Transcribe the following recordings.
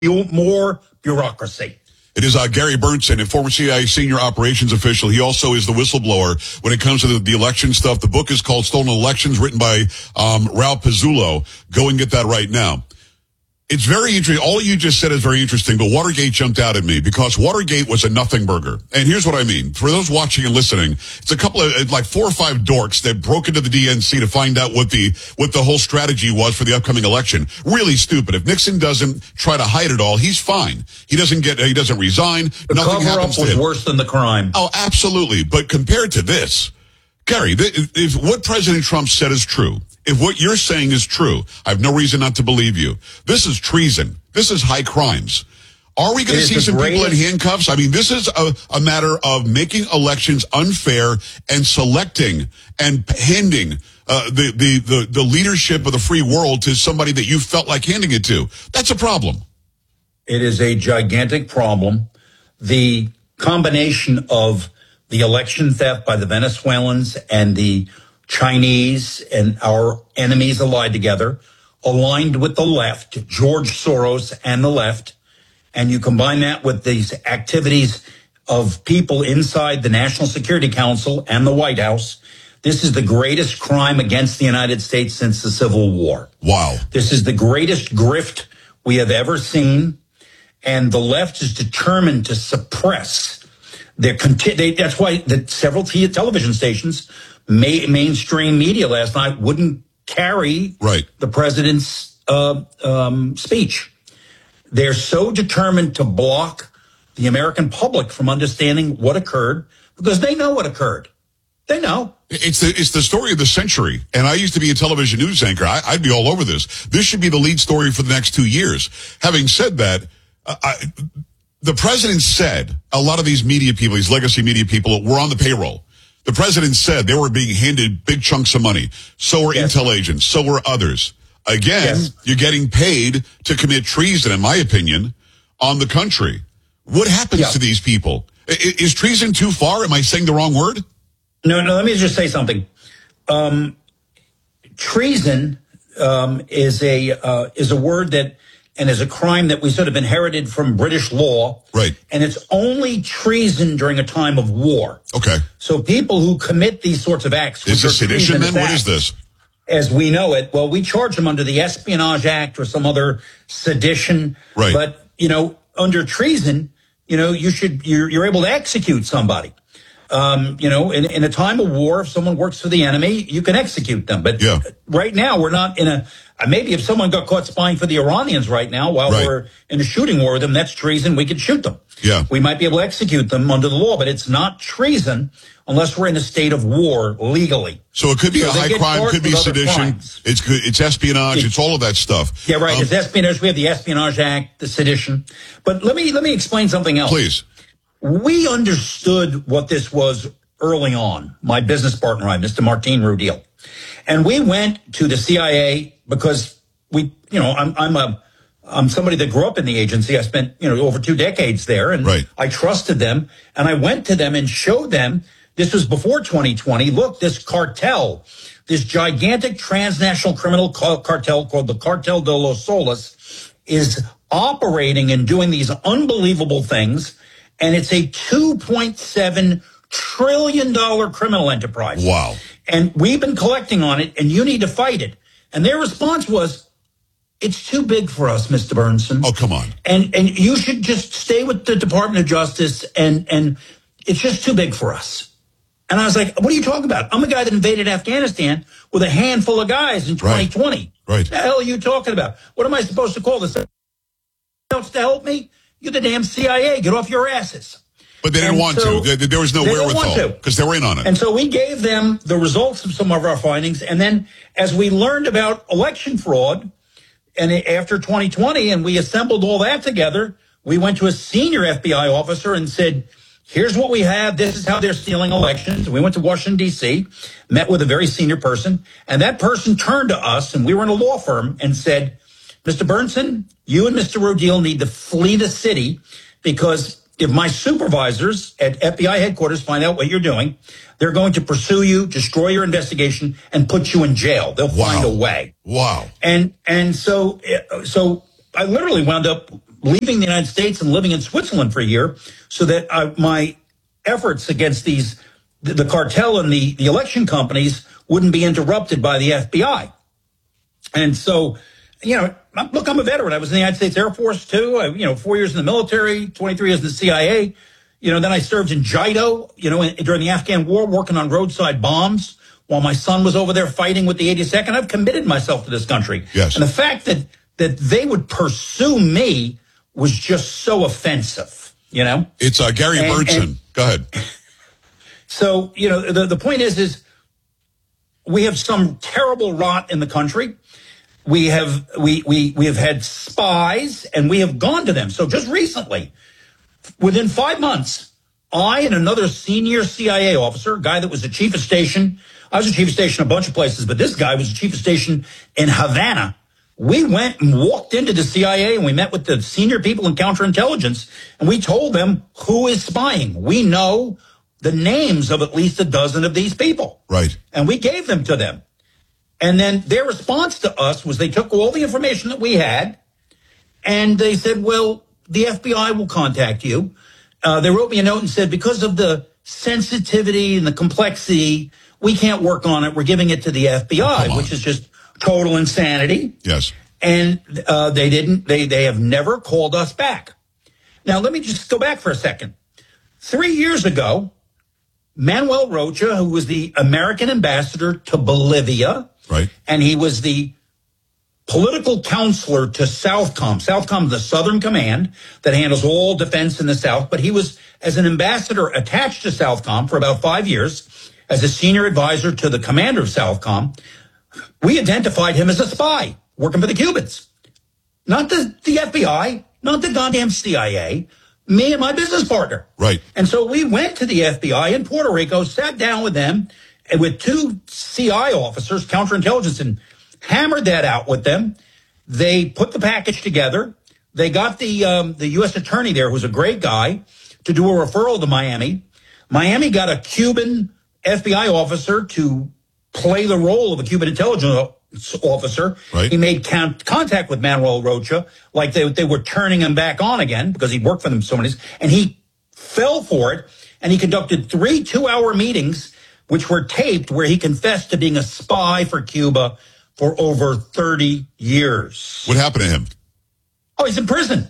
more bureaucracy. It is Gary Berntsen, a former CIA senior operations official. He also is the whistleblower when it comes to the election stuff. The book is called Stolen Elections, written by Ralph Pizzullo. Go and get that right now. It's very interesting. All you just said is very interesting, but Watergate jumped out at me because Watergate was a nothing burger. And here's what I mean. For those watching and listening, it's a couple of, like 4 or 5 dorks that broke into the DNC to find out what the whole strategy was for the upcoming election. Really stupid. If Nixon doesn't try to hide it all, he's fine. He doesn't resign. The nothing happens to him. Cover-up was worse than the crime. Oh, absolutely. But compared to this, Gary, if what President Trump said is true, if what you're saying is true, I have no reason not to believe you. This is treason. This is high crimes. Are we going to see some people in handcuffs? I mean, this is a matter of making elections unfair and selecting and handing the leadership of the free world to somebody that you felt like handing it to. That's a problem. It is a gigantic problem. The combination of the election theft by the Venezuelans and the Chinese and our enemies allied together, aligned with the left, George Soros and the left, and you combine that with these activities of people inside the National Security Council and the White House, this is the greatest crime against the United States since the Civil War. Wow. This is the greatest grift we have ever seen, and the left is determined to suppress their that's why several television stations, mainstream media last night wouldn't carry the president's speech. They're so determined to block the American public from understanding what occurred because they know what occurred. They know. It's the story of the century. And I used to be a television news anchor. I'd be all over this. This should be the lead story for the next 2 years. Having said that, the president said a lot of these media people, these legacy media people, were on the payroll. The president said they were being handed big chunks of money. So were intel agents. So were others. Again, you're getting paid to commit treason, in my opinion, on the country. What happens to these people? Is treason too far? Am I saying the wrong word? No, let me just say something. Treason is a word that, and is a crime that we sort of inherited from British law. Right. And it's only treason during a time of war. Okay. So people who commit these sorts of acts. Is this sedition then? What is this? As we know it, well, we charge them under the Espionage Act or some other sedition. Right. But, under treason, you're able to execute somebody. In a time of war, if someone works for the enemy, you can execute them. But right now, we're not in maybe if someone got caught spying for the Iranians right now while we're in a shooting war with them, that's treason. We could shoot them. Yeah. We might be able to execute them under the law, but it's not treason unless we're in a state of war legally. So it could be a high crime, could be sedition. It's espionage. It's all of that stuff. Yeah, right. It's espionage. We have the Espionage Act, the sedition. But let me explain something else. Please. We understood what this was early on. My business partner and I, Mr. Martin Rudil. And we went to the CIA because I'm somebody that grew up in the agency. I spent, over 2 decades there, and I trusted them. And I went to them and showed them, this was before 2020, look, this cartel, this gigantic transnational criminal cartel called the Cartel de los Soles is operating and doing these unbelievable things. And it's a $2.7 trillion criminal enterprise. Wow. And we've been collecting on it, and you need to fight it. And their response was, it's too big for us, Mr. Berntsen. Oh, come on. And you should just stay with the Department of Justice, and it's just too big for us. And I was like, what are you talking about? I'm a guy that invaded Afghanistan with a handful of guys in 2020. Right. What the hell are you talking about? What am I supposed to call this? Else to help me? You're the damn CIA. Get off your asses. But they didn't want to. There was no wherewithal because they were in on it. And so we gave them the results of some of our findings. And then as we learned about election fraud and after 2020 and we assembled all that together, we went to a senior FBI officer and said, here's what we have. This is how they're stealing elections. We went to Washington, D.C., met with a very senior person. And that person turned to us, and we were in a law firm, and said, Mr. Berntsen, you and Mr. Rudil need to flee the city because if my supervisors at FBI headquarters find out what you're doing, they're going to pursue you, destroy your investigation, and put you in jail. They'll find a way. Wow. And so I literally wound up leaving the United States and living in Switzerland for a year so that my efforts against the cartel and the election companies wouldn't be interrupted by the FBI. And so, look, I'm a veteran. I was in the United States Air Force too. 4 years in the military, 23 years in the CIA. Then I served in JIDO, during the Afghan war, working on roadside bombs while my son was over there fighting with the 82nd. I've committed myself to this country. Yes. And the fact that they would pursue me was just so offensive, It's Gary Berntsen. Go ahead. So, the point is we have some terrible rot in the country. We have had spies, and we have gone to them. So just recently, within 5 months, I and another senior CIA officer, a guy that was the chief of station, I was a chief of station a bunch of places, but this guy was the chief of station in Havana. We went and walked into the CIA, and we met with the senior people in counterintelligence, and we told them who is spying. We know the names of at least a dozen of these people. Right. And we gave them to them. And then their response to us was they took all the information that we had, and they said, well, the FBI will contact you. They wrote me a note and said, because of the sensitivity and the complexity, we can't work on it. We're giving it to the FBI, which is just total insanity. Yes. And they have never called us back. Now, let me just go back for a second. 3 years ago, Manuel Rocha, who was the American ambassador to Bolivia, right, and he was the political counselor to Southcom. Southcom, the Southern Command that handles all defense in the South, but he was, as an ambassador, attached to Southcom for about 5 years as a senior advisor to the commander of Southcom. We identified him as a spy working for the Cubans. Not the FBI, not the goddamn CIA, me and my business partner. Right. And so we went to the FBI in Puerto Rico, sat down with them, and with 2 CI officers, counterintelligence, and hammered that out with them. They put the package together. They got the U.S. attorney there, who's a great guy, to do a referral to Miami. Miami got a Cuban FBI officer to play the role of a Cuban intelligence officer. Right. He made contact with Manuel Rocha, like they were turning him back on again because he'd worked for them so many years, and he fell for it, and he conducted 3 2-hour meetings, which were taped, where he confessed to being a spy for Cuba for over 30 years. What happened to him? Oh, he's in prison.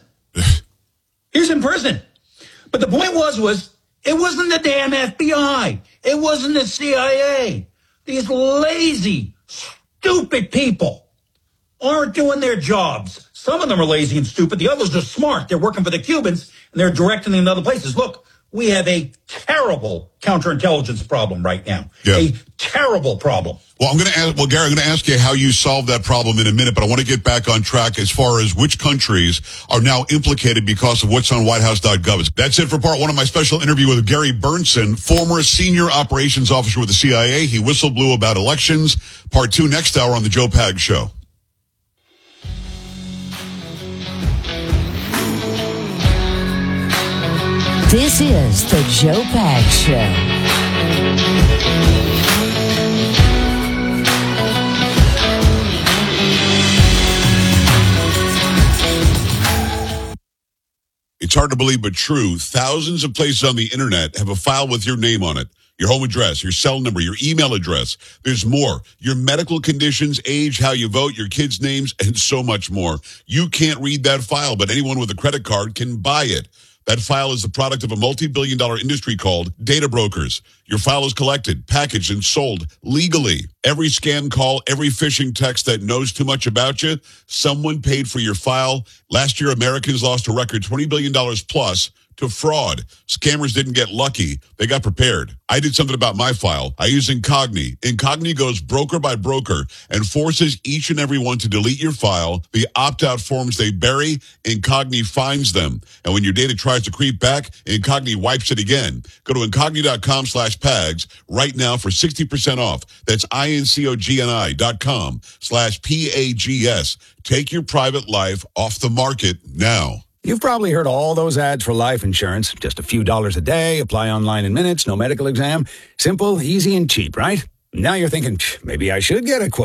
He's in prison. But the point was it wasn't the damn FBI. It wasn't the CIA. These lazy, stupid people aren't doing their jobs. Some of them are lazy and stupid. The others are smart. They're working for the Cubans, and they're directing them to other places. Look, we have a terrible counterintelligence problem right now. Yeah. A terrible problem. Well, Gary, I'm going to ask you how you solve that problem in a minute, but I want to get back on track as far as which countries are now implicated because of what's on WhiteHouse.gov. That's it for part 1 of my special interview with Gary Berntsen, former senior operations officer with the CIA. He whistleblew about elections. Part 2 next hour on the Joe Pags Show. This is the Joe Pags Show. It's hard to believe, but true. Thousands of places on the internet have a file with your name on it. Your home address, your cell number, your email address. There's more. Your medical conditions, age, how you vote, your kids' names, and so much more. You can't read that file, but anyone with a credit card can buy it. That file is the product of a multi-billion-dollar industry called data brokers. Your file is collected, packaged, and sold legally. Every scam call, every phishing text that knows too much about you, someone paid for your file. Last year, Americans lost a record $20 billion plus to fraud. Scammers didn't get lucky. They got prepared. I did something about my file. I use Incogni. Incogni goes broker by broker and forces each and every one to delete your file. The opt-out forms they bury, Incogni finds them. And when your data tries to creep back, Incogni wipes it again. Go to Incogni.com/Pags right now for 60% off. That's INCOGNI.com/PAGS. Take your private life off the market now. You've probably heard all those ads for life insurance. Just a few dollars a day, apply online in minutes, no medical exam. Simple, easy, and cheap, right? Now you're thinking, maybe I should get a quote.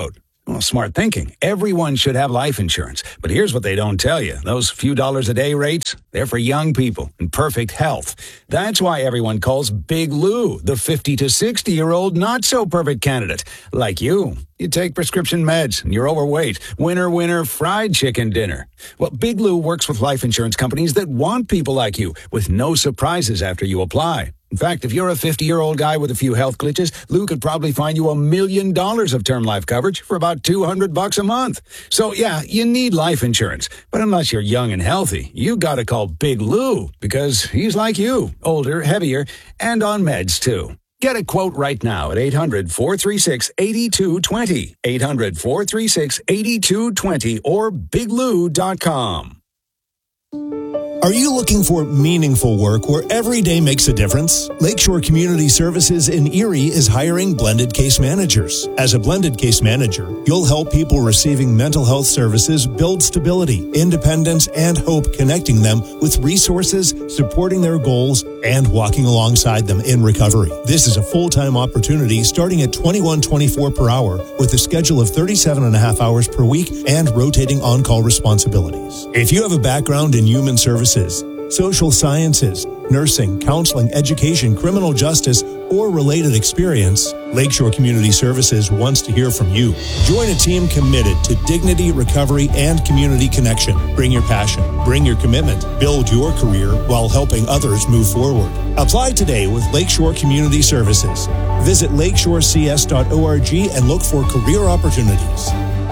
Well, smart thinking. Everyone should have life insurance. But here's what they don't tell you. Those few dollars a day rates, they're for young people in perfect health. That's why everyone calls Big Lou the 50 to 60-year-old not-so-perfect candidate. Like you. You take prescription meds and you're overweight. Winner, winner, fried chicken dinner. Well, Big Lou works with life insurance companies that want people like you with no surprises after you apply. In fact, if you're a 50-year-old guy with a few health glitches, Lou could probably find you $1 million of term life coverage for about $200 a month. So, yeah, you need life insurance. But unless you're young and healthy, you got to call Big Lou because he's like you, older, heavier, and on meds, too. Get a quote right now at 800-436-8220, 800-436-8220, or biglou.com. Are you looking for meaningful work where every day makes a difference? Lakeshore Community Services in Erie is hiring blended case managers. As a blended case manager, you'll help people receiving mental health services build stability, independence, and hope, connecting them with resources, supporting their goals, and walking alongside them in recovery. This is a full-time opportunity starting at $21.24 per hour with a schedule of 37.5 hours per week and rotating on-call responsibilities. If you have a background in human services, social sciences, nursing, counseling, education, criminal justice, or related experience, Lakeshore Community Services wants to hear from you. Join a team committed to dignity, recovery, and community connection. Bring your passion, bring your commitment, build your career while helping others move forward. Apply today with Lakeshore Community Services. Visit lakeshorecs.org and look for career opportunities.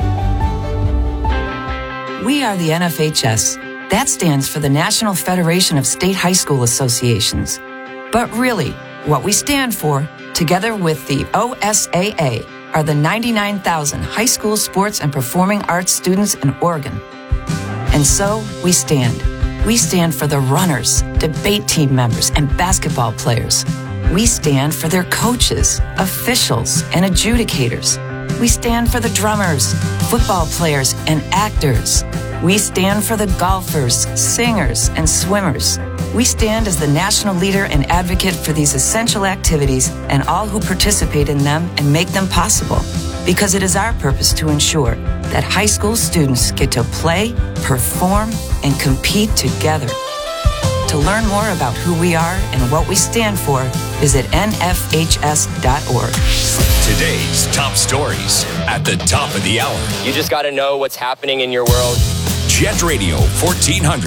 We are the NFHS. That stands for the National Federation of State High School Associations. But really, what we stand for, together with the OSAA, are the 99,000 high school sports and performing arts students in Oregon. And so, we stand. We stand for the runners, debate team members, and basketball players. We stand for their coaches, officials, and adjudicators. We stand for the drummers, football players, and actors. We stand for the golfers, singers, and swimmers. We stand as the national leader and advocate for these essential activities and all who participate in them and make them possible. Because it is our purpose to ensure that high school students get to play, perform, and compete together. To learn more about who we are and what we stand for, visit nfhs.org. Today's top stories at the top of the hour. You just got to know what's happening in your world. Jet Radio 1400.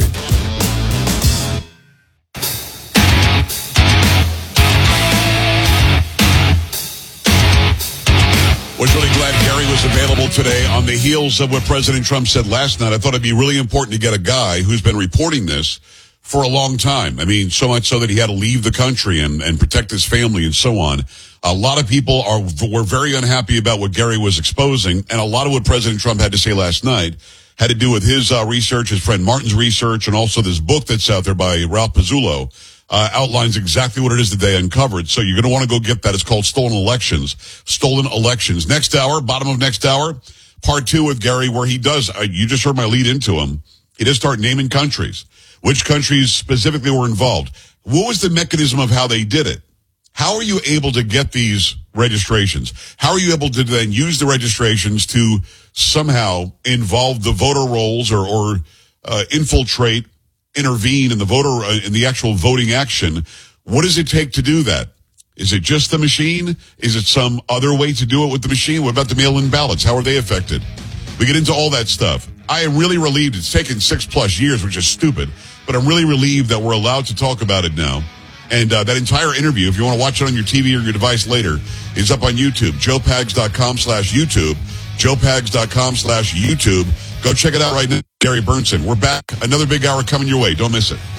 Was really glad Gary was available today on the heels of what President Trump said last night. I thought it'd be really important to get a guy who's been reporting this for a long time. I mean, so much so that he had to leave the country and protect his family and so on. A lot of people were very unhappy about what Gary was exposing, and a lot of what President Trump had to say last night had to do with his research, his friend Martin's research, and also this book that's out there by Ralph Pizzullo outlines exactly what it is that they uncovered. So you're going to want to go get that. It's called Stolen Elections. Stolen Elections. Next hour, bottom of next hour, part 2 with Gary, where he does, you just heard my lead into him. He does start naming countries. Which countries specifically were involved? What was the mechanism of how they did it? How are you able to get these registrations? How are you able to then use the registrations to somehow involve the voter rolls or infiltrate, intervene in the voter, in the actual voting action? What does it take to do that? Is it just the machine? Is it some other way to do it with the machine? What about the mail-in ballots? How are they affected? We get into all that stuff. I am really relieved. It's taken 6+ years, which is stupid, but I'm really relieved that we're allowed to talk about it now. And that entire interview, if you want to watch it on your TV or your device later, is up on YouTube, joepags.com/YouTube, joepags.com/YouTube. Go check it out right now. Gary Burnson. We're back. Another big hour coming your way. Don't miss it.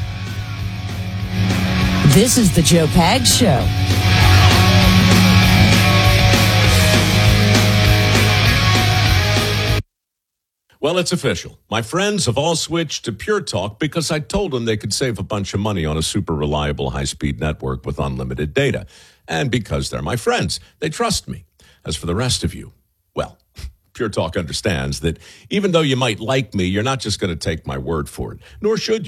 This is the Joe Pags Show. Well, it's official. My friends have all switched to Pure Talk because I told them they could save a bunch of money on a super reliable high-speed network with unlimited data. And because they're my friends, they trust me. As for the rest of you, well, Pure Talk understands that even though you might like me, you're not just going to take my word for it, nor should you.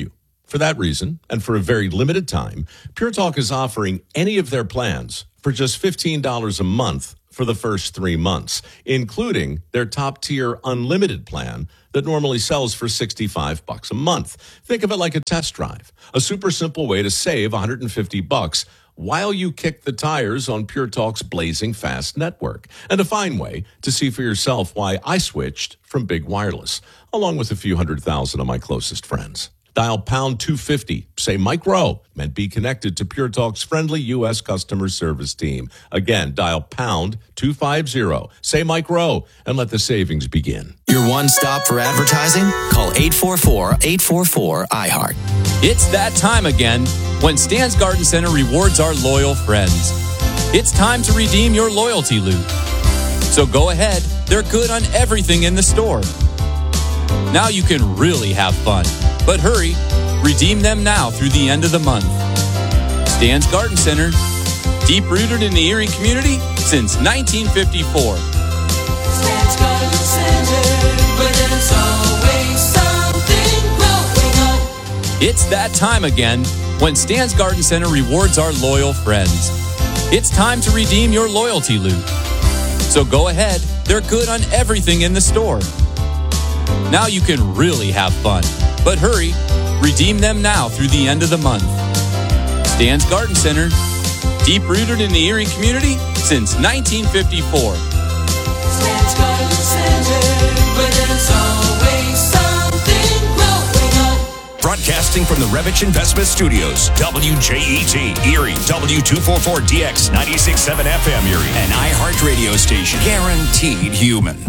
For that reason, and for a very limited time, Pure Talk is offering any of their plans for just $15 a month for the first 3 months, including their top-tier unlimited plan that normally sells for $65 a month. Think of it like a test drive, a super simple way to save $150 while you kick the tires on Pure Talk's blazing fast network, and a fine way to see for yourself why I switched from Big Wireless, along with a few 100,000 of my closest friends. Dial pound 250, say Mike Rowe, and be connected to Pure Talk's friendly U.S. customer service team. Again, dial pound 250, say Mike Rowe, and let the savings begin. Your one stop for advertising? Call 844-844-iHeart. It's that time again when Stan's Garden Center rewards our loyal friends. It's time to redeem your loyalty loot. So go ahead, they're good on everything in the store. Now you can really have fun. But hurry, redeem them now through the end of the month. Stan's Garden Center, deep-rooted in the Erie community since 1954. Stan's Garden Center, where there's always something growing up. It's that time again when Stan's Garden Center rewards our loyal friends. It's time to redeem your loyalty loot. So go ahead, they're good on everything in the store. Now you can really have fun. But hurry, redeem them now through the end of the month. Stan's Garden Center, deep-rooted in the Erie community since 1954. Stan's Garden Center, where there's always something growing up. Broadcasting from the Revich Investment Studios, WJET, Erie, W244DX, 96.7 FM Erie, an iHeart radio station. Guaranteed human.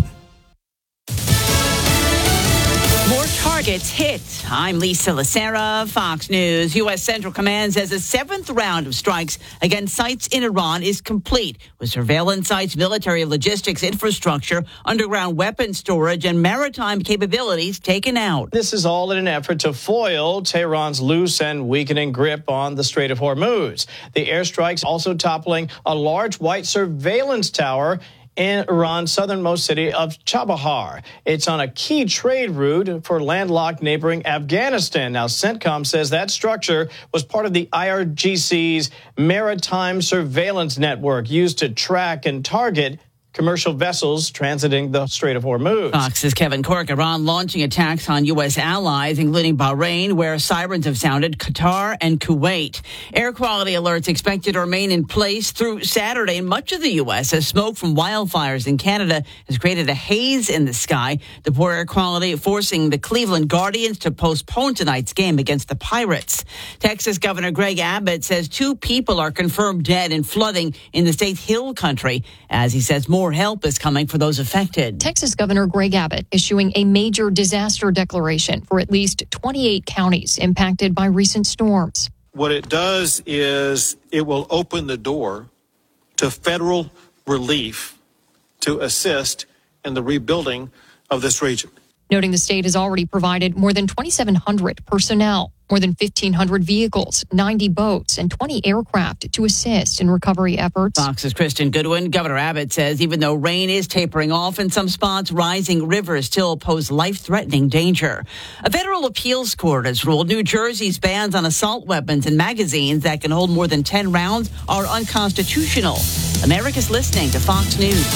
Targets hit. I'm Lisa Lacera, Fox News. U.S. Central Command says a seventh round of strikes against sites in Iran is complete, with surveillance sites, military logistics infrastructure, underground weapon storage, and maritime capabilities taken out. This is all in an effort to foil Tehran's loose and weakening grip on the Strait of Hormuz. The airstrikes also toppling a large white surveillance tower in Iran's southernmost city of Chabahar. It's on a key trade route for landlocked neighboring Afghanistan. Now, CENTCOM says that structure was part of the IRGC's maritime surveillance network used to track and target commercial vessels transiting the Strait of Hormuz. Fox's Kevin Cork. Iran launching attacks on U.S. allies, including Bahrain, where sirens have sounded, Qatar, and Kuwait. Air quality alerts expected to remain in place through Saturday in much of the U.S. as smoke from wildfires in Canada has created a haze in the sky. The poor air quality forcing the Cleveland Guardians to postpone tonight's game against the Pirates. Texas Governor Greg Abbott says 2 people are confirmed dead in flooding in the state's hill country, as he says more help is coming for those affected. Texas Governor Greg Abbott issuing a major disaster declaration for at least 28 counties impacted by recent storms. What it does is it will open the door to federal relief to assist in the rebuilding of this region. Noting the state has already provided more than 2,700 personnel, more than 1,500 vehicles, 90 boats, and 20 aircraft to assist in recovery efforts. Fox's Kristen Goodwin. Governor Abbott says even though rain is tapering off in some spots, rising rivers still pose life-threatening danger. A federal appeals court has ruled New Jersey's bans on assault weapons and magazines that can hold more than 10 rounds are unconstitutional. America's listening to Fox News.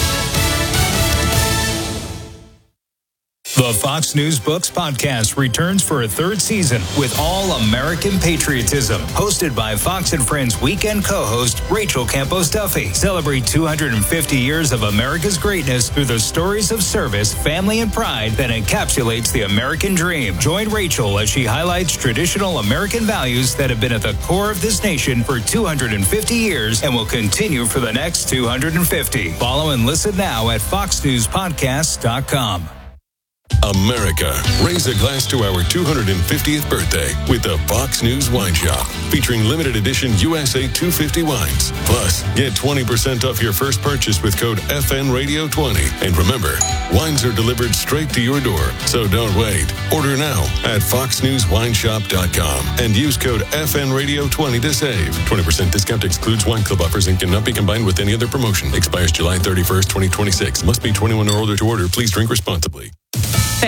The Fox News Books podcast returns for a 3rd season with all American patriotism. Hosted by Fox and Friends weekend co-host Rachel Campos Duffy. Celebrate 250 years of America's greatness through the stories of service, family, and pride that encapsulates the American dream. Join Rachel as she highlights traditional American values that have been at the core of this nation for 250 years and will continue for the next 250. Follow and listen now at foxnewspodcasts.com. America, raise a glass to our 250th birthday with the Fox News Wine Shop, featuring limited edition USA 250 wines. Plus, get 20% off your first purchase with code FNRadio20. And remember, wines are delivered straight to your door, so don't wait. Order now at foxnewswineshop.com and use code FNRadio20 to save. 20% discount excludes wine club offers and cannot be combined with any other promotion. Expires July 31st, 2026. Must be 21 or older to order. Please drink responsibly.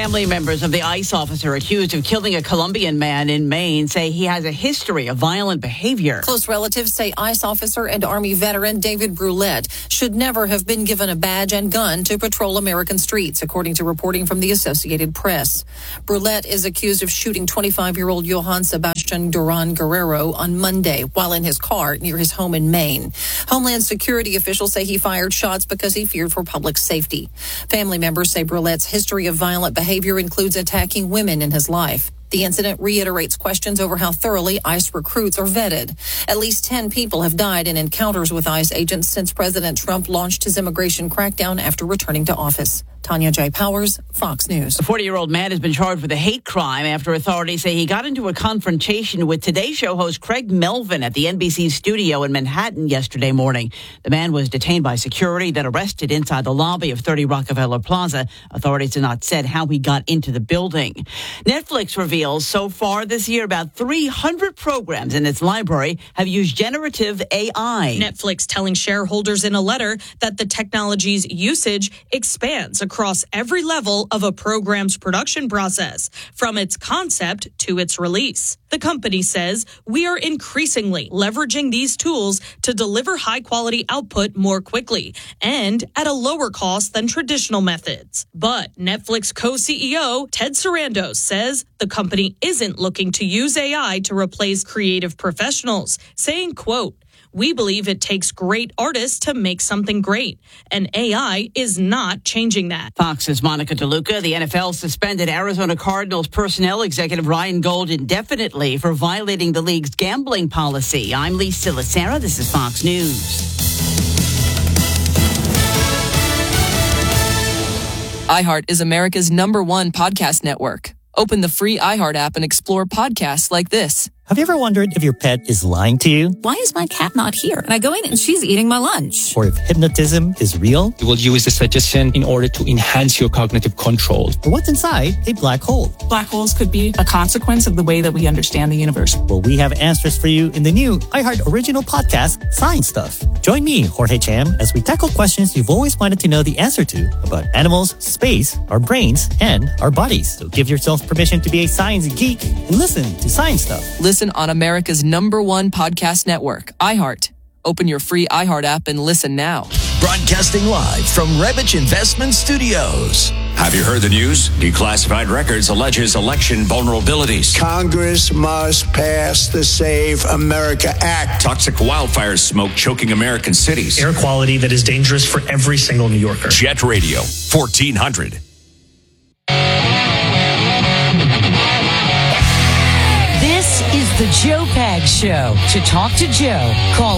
Family members of the ICE officer accused of killing a Colombian man in Maine say he has a history of violent behavior. Close relatives say ICE officer and Army veteran David Brulette should never have been given a badge and gun to patrol American streets, according to reporting from the Associated Press. Brulette is accused of shooting 25-year-old Johann Sebastian Duran Guerrero on Monday while in his car near his home in Maine. Homeland Security officials say he fired shots because he feared for public safety. Family members say Brulette's history of violent behavior includes attacking women in his life. The incident reiterates questions over how thoroughly ICE recruits are vetted. At least 10 people have died in encounters with ICE agents since President Trump launched his immigration crackdown after returning to office. Tanya J. Powers, Fox News. A 40-year-old man has been charged with a hate crime after authorities say he got into a confrontation with Today Show host Craig Melvin at the NBC studio in Manhattan yesterday morning. The man was detained by security, then arrested inside the lobby of 30 Rockefeller Plaza. Authorities have not said how he got into the building. Netflix reveals so far this year about 300 programs in its library have used generative AI. Netflix telling shareholders in a letter that the technology's usage expands across every level of a program's production process, from its concept to its release. The company says, we are increasingly leveraging these tools to deliver high-quality output more quickly and at a lower cost than traditional methods. But Netflix co-CEO Ted Sarandos says the company isn't looking to use AI to replace creative professionals, saying, quote, we believe it takes great artists to make something great, and AI is not changing that. Fox's Monica DeLuca. The NFL suspended Arizona Cardinals personnel executive Ryan Gold indefinitely for violating the league's gambling policy. I'm Lisa Lacera. This is Fox News. iHeart is America's #1 podcast network. Open the free iHeart app and explore podcasts like this. Have you ever wondered if your pet is lying to you? Why is my cat not here? And I go in and she's eating my lunch. Or if hypnotism is real? We will use the suggestion in order to enhance your cognitive control. Or what's inside a black hole? Black holes could be a consequence of the way that we understand the universe. Well, we have answers for you in the new iHeart original podcast, Science Stuff. Join me, Jorge Cham, as we tackle questions you've always wanted to know the answer to about animals, space, our brains, and our bodies. So give yourself permission to be a science geek and listen to Science Stuff. Listen on America's #1 podcast network, iHeart. Open your free iHeart app and listen now. Broadcasting live from Revich Investment Studios. Have you heard the news? Declassified Records alleges election vulnerabilities. Congress must pass the Save America Act. Toxic wildfire smoke choking American cities. Air quality that is dangerous for every single New Yorker. Jet Radio, 1400. This is the Joe Pags Show. To talk to Joe, call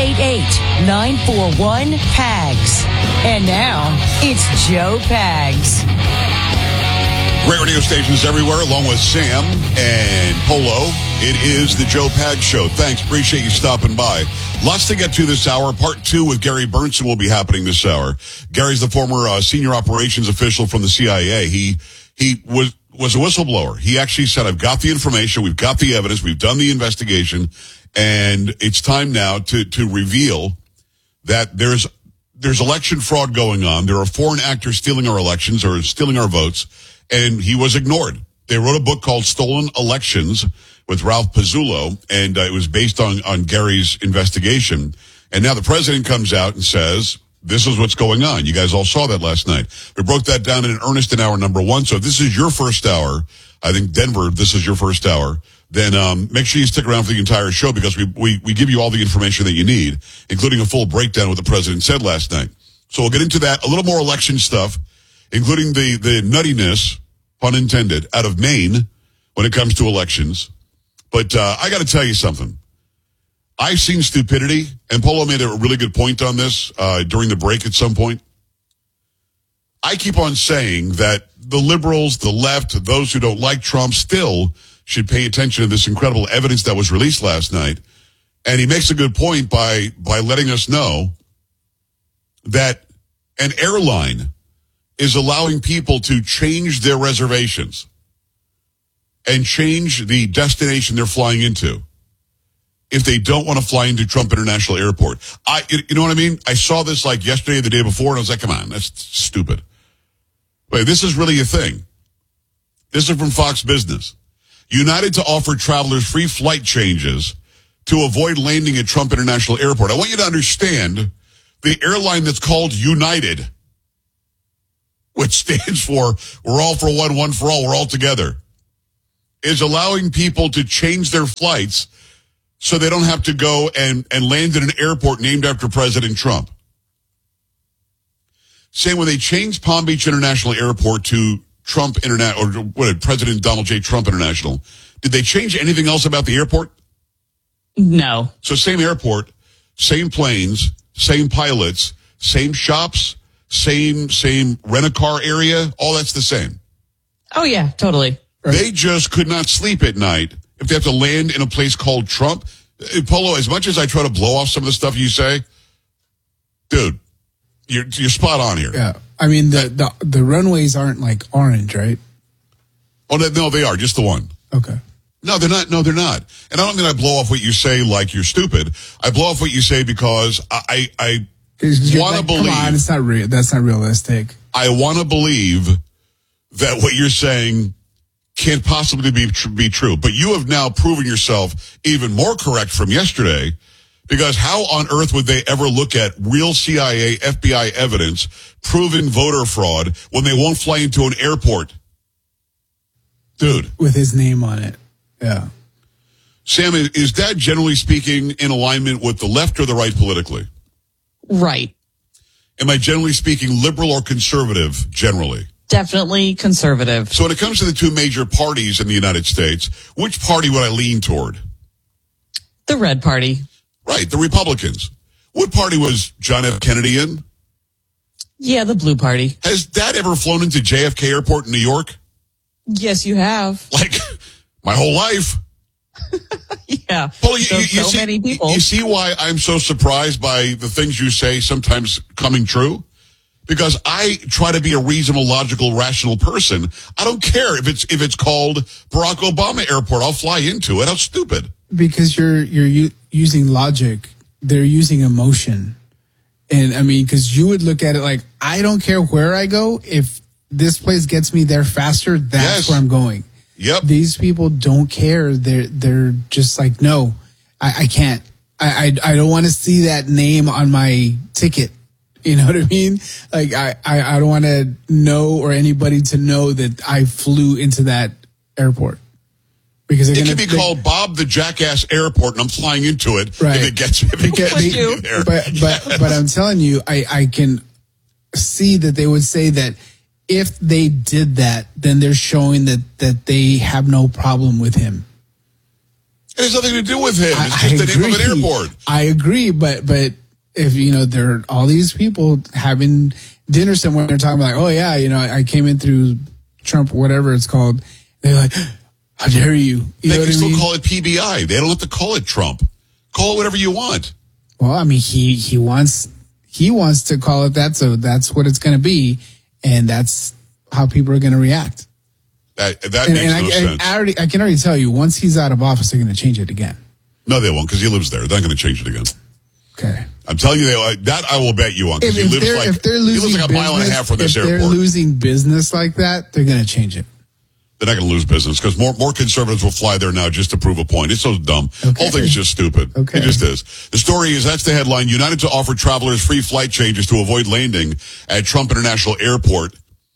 888-941-PAGS. And now, it's Joe Pags. Great radio stations everywhere, along with Sam and Polo. It is the Joe Pags Show. Thanks. Appreciate you stopping by. Lots to get to this hour. Part 2 with Gary Burnson will be happening this hour. Gary's the former senior operations official from the CIA. He was a whistleblower. He actually said, I've got the information, we've got the evidence, we've done the investigation, and it's time now to reveal that there's election fraud going on. There are foreign actors stealing our elections or stealing our votes, and he was ignored. They wrote a book called Stolen Elections with Ralph Pizzullo, and it was based on Gary's investigation. And now the president comes out and says, this is what's going on. You guys all saw that last night. We broke that down in earnest in hour number 1. So if this is your first hour, I think Denver, this is your first hour, then make sure you stick around for the entire show because we give you all the information that you need, including a full breakdown of what the president said last night. So we'll get into that, a little more election stuff, including the nuttiness, pun intended, out of Maine when it comes to elections. But I got to tell you something. I've seen stupidity, and Polo made a really good point on this during the break at some point. I keep on saying that the liberals, the left, those who don't like Trump still should pay attention to this incredible evidence that was released last night. And he makes a good point by letting us know that an airline is allowing people to change their reservations and change the destination they're flying into if they don't want to fly into Trump International Airport. You know what I mean? I saw this like yesterday or the day before, and I was like, come on, that's stupid. But this is really a thing. This is from Fox Business. United to offer travelers free flight changes to avoid landing at Trump International Airport. I want you to understand the airline that's called United, which stands for we're all for one for all, we're all together, is allowing people to change their flights so they don't have to go and land at an airport named after President Trump. Saying when they changed Palm Beach International Airport to Trump International, or what, President Donald J. Trump International, did they change anything else about the airport? No. So same airport, same planes, same pilots, same shops, same rent-a-car area, all that's the same. Oh, yeah, totally. They just could not sleep at night if they have to land in a place called Trump. Polo, as much as I try to blow off some of the stuff you say, dude, you're spot on here. Yeah. I mean, the runways aren't like orange, right? Oh, no, they are. Just the one. Okay. No, they're not. No, they're not. And I don't mean I blow off what you say like you're stupid. I blow off what you say because I want to believe. Come on, it's not real. That's not realistic. I want to believe that what you're saying can't possibly be true. But you have now proven yourself even more correct from yesterday, because how on earth would they ever look at real CIA, FBI evidence, proven voter fraud, when they won't fly into an airport? Dude. With his name on it. Yeah. Sam, is that generally speaking in alignment with the left or the right politically? Right. Am I generally speaking liberal or conservative generally? Definitely conservative. So when it comes to the two major parties in the United States, which party would I lean toward? The red party. Right, the Republicans. What party was John F. Kennedy in? Yeah, the blue party. Has Dad ever flown into JFK Airport in New York? Yes, you have. Like, my whole life. Yeah. Well, so many people. You see why I'm so surprised by the things you say sometimes coming true? Because I try to be a reasonable, logical, rational person. I don't care if it's called Barack Obama Airport. I'll fly into it. How stupid. Because you're using logic. They're using emotion. And I mean, because you would look at it like, I don't care where I go. If this place gets me there faster, that's where I'm going. Yep. These people don't care. They're just like, no, I can't. I don't want to see that name on my ticket. You know what I mean? Like, I don't want to know, or anybody to know that I flew into that airport. Because it can be called Bob the Jackass Airport, and I'm flying into it right. if it gets me there. But I'm telling you, I can see that they would say that if they did that, then they're showing that they have no problem with him. It has nothing to do with him. It's just the name of an airport. I agree, but if, there are all these people having dinner somewhere, they're talking about, like, oh yeah, I came in through Trump, whatever it's called. They're like, how dare you? They can still call it PBI. They don't have to call it Trump. Call it whatever you want. Well, I mean, he wants to call it that, so that's what it's going to be, and that's how people are going to react. That makes no sense. I can already tell you, once he's out of office, they're going to change it again. No, they won't, because he lives there. They're not going to change it again. Okay. I'm telling you, that I will bet you on, because he lives like a mile and a half from this airport. If they're losing business like that, they're going to change it. They're not going to lose business, because more conservatives will fly there now just to prove a point. It's so dumb. Okay. Whole thing's just stupid. Okay. It just is. The story is, that's the headline. United to offer travelers free flight changes to avoid landing at Trump International Airport.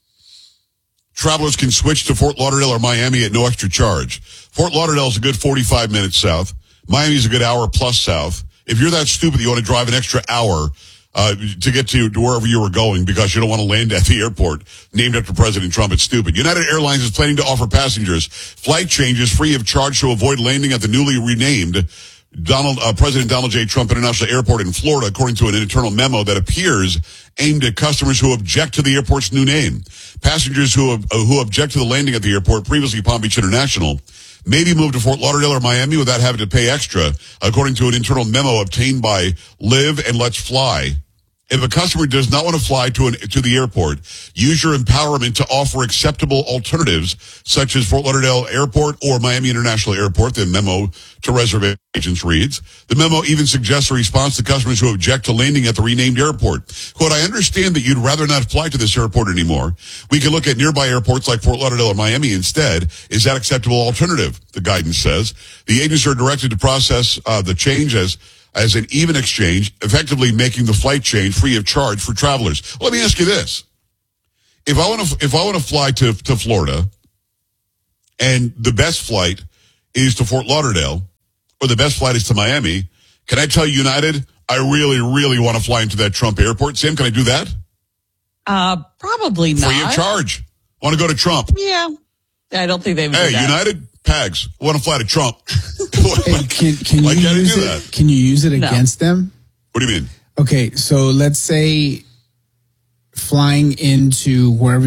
Travelers can switch to Fort Lauderdale or Miami at no extra charge. Fort Lauderdale is a good 45 minutes south. Miami is a good hour plus south. If you're that stupid, you want to drive an extra hour to get to wherever you were going because you don't want to land at the airport named after President Trump, it's stupid. United Airlines is planning to offer passengers flight changes free of charge to avoid landing at the newly renamed President Donald J. Trump International Airport in Florida, according to an internal memo that appears aimed at customers who object to the airport's new name. Passengers who object to the landing at the airport, previously Palm Beach International, may be moved to Fort Lauderdale or Miami without having to pay extra, according to an internal memo obtained by Live and Let's Fly If a customer does not want to fly to the airport, use your empowerment to offer acceptable alternatives, such as Fort Lauderdale Airport or Miami International Airport. The memo to reservations reads, the memo even suggests a response to customers who object to landing at the renamed airport. Quote, I understand that you'd rather not fly to this airport anymore. We can look at nearby airports like Fort Lauderdale or Miami instead. Is that acceptable alternative? The guidance says. The agents are directed to process the change as an even exchange, effectively making the flight change free of charge for travelers. Well, let me ask you this. If I want to fly to Florida and the best flight is to Fort Lauderdale or the best flight is to Miami, can I tell United I really, really want to fly into that Trump airport? Sam, can I do that? Probably not. Free of charge. Want to go to Trump? Yeah. I don't think they would do Hey, that. United, Pags, want to fly to Trump. Hey, can you use it against them? What do you mean? Okay, so let's say flying into wherever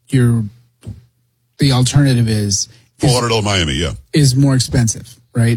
the alternative is Fort Lauderdale, Miami, yeah, is more expensive, right?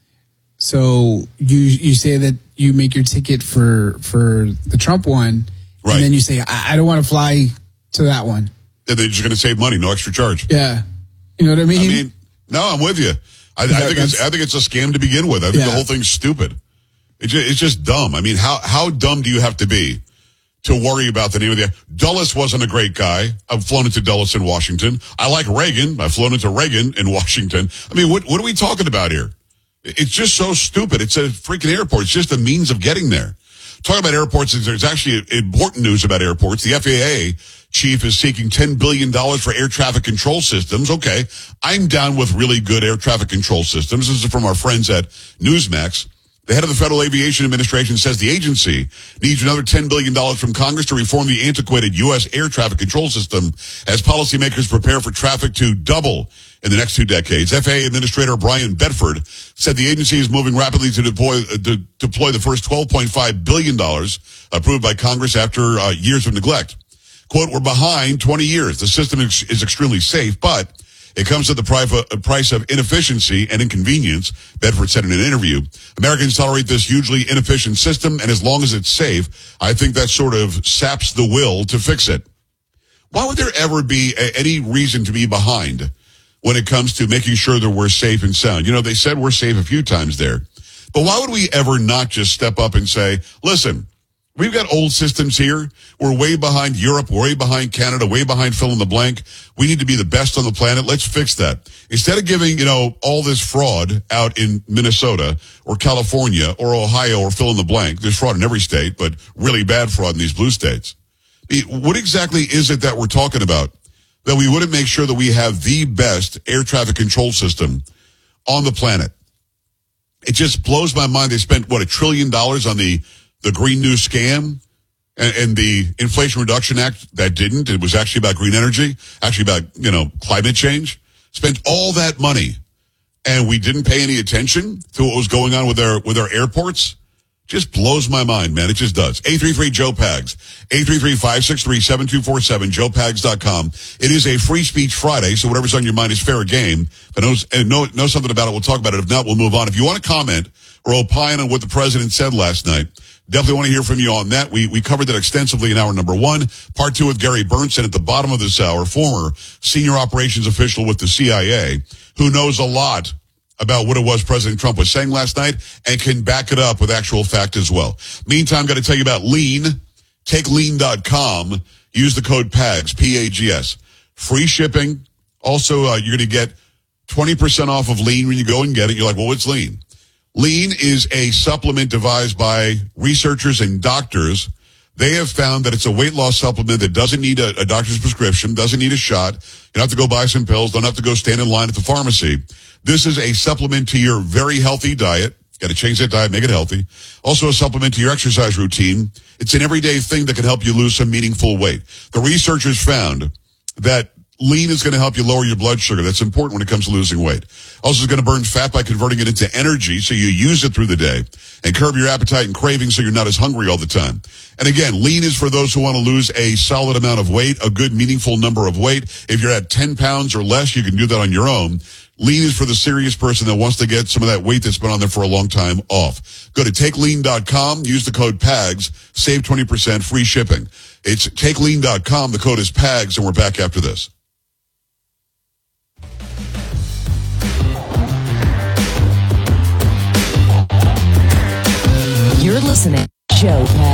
So you say that you make your ticket for the Trump one, right? And then you say I don't want to fly to that one. And they're just going to save money, no extra charge. Yeah, you know what I mean? No, I'm with you. I think it's a scam to begin with. I think the whole thing's stupid. It's just dumb. I mean, how dumb do you have to be to worry about the name of the... Dulles wasn't a great guy. I've flown into Dulles in Washington. I like Reagan. I've flown into Reagan in Washington. I mean, what are we talking about here? It's just so stupid. It's a freaking airport. It's just a means of getting there. Talking about airports, there's actually important news about airports. The FAA chief is seeking $10 billion for air traffic control systems. Okay, I'm down with really good air traffic control systems. This is from our friends at Newsmax. The head of the Federal Aviation Administration says the agency needs another $10 billion from Congress to reform the antiquated U.S. air traffic control system as policymakers prepare for traffic to double in the next 2 decades. FAA Administrator Brian Bedford said the agency is moving rapidly to deploy the first $12.5 billion approved by Congress after years of neglect. Quote, we're behind 20 years. The system is extremely safe, but it comes at the price of inefficiency and inconvenience, Bedford said in an interview. Americans tolerate this hugely inefficient system, and as long as it's safe, I think that sort of saps the will to fix it. Why would there ever be any reason to be behind when it comes to making sure that we're safe and sound? You know, they said we're safe a few times there. But why would we ever not just step up and say, listen, we've got old systems here. We're way behind Europe, way behind Canada, way behind fill in the blank. We need to be the best on the planet. Let's fix that. Instead of giving, all this fraud out in Minnesota or California or Ohio or fill in the blank. There's fraud in every state, but really bad fraud in these blue states. What exactly is it that we're talking about? That we wouldn't make sure that we have the best air traffic control system on the planet. It just blows my mind. They spent, $1 trillion on the Green New Scam and the Inflation Reduction Act that didn't. It was actually about green energy, actually about, climate change. Spent all that money and we didn't pay any attention to what was going on with our airports. Just blows my mind, man. It just does. 833-JOE-PAGS. 833-563-7247. JoePags.com. It is a free speech Friday, so whatever's on your mind is fair game. If I know something about it, we'll talk about it. If not, we'll move on. If you want to comment or opine on what the president said last night, definitely want to hear from you on that. We covered that extensively in hour number 1. Part 2 with Gary Bernsen at the bottom of this hour, former senior operations official with the CIA, who knows a lot about what it was President Trump was saying last night and can back it up with actual fact as well. Meantime, got to tell you about Lean. Take lean.com. Use the code PAGS, P-A-G-S. Free shipping. Also, you're going to get 20% off of Lean when you go and get it. You're like, well, what's Lean? Lean is a supplement devised by researchers and doctors. They have found that it's a weight loss supplement that doesn't need a doctor's prescription, doesn't need a shot. You don't have to go buy some pills, don't have to go stand in line at the pharmacy. This is a supplement to your very healthy diet. Got to change that diet, make it healthy. Also a supplement to your exercise routine. It's an everyday thing that can help you lose some meaningful weight. The researchers found that Lean is going to help you lower your blood sugar. That's important when it comes to losing weight. Also is going to burn fat by converting it into energy so you use it through the day and curb your appetite and cravings so you're not as hungry all the time. And again, Lean is for those who want to lose a solid amount of weight, a good meaningful number of weight. If you're at 10 pounds or less, you can do that on your own. Lean is for the serious person that wants to get some of that weight that's been on there for a long time off. Go to takelean.com, use the code PAGS, save 20%, free shipping. It's takelean.com, the code is PAGS, and we're back after this. You're listening to Joe Pags.